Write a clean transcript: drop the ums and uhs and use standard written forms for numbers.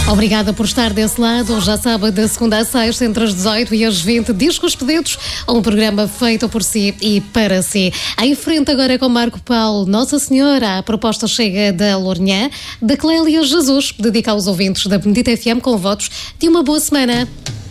Obrigada por estar desse lado. Já sabe, de segunda a sexta, entre as 18 e as 20, Discos Pedidos, um programa feito por si e para si. Em frente agora com Marco Paulo, Nossa Senhora. A proposta chega da Lourinhã, da Clélia Jesus, dedica aos ouvintes da Bendita FM com votos de uma boa semana.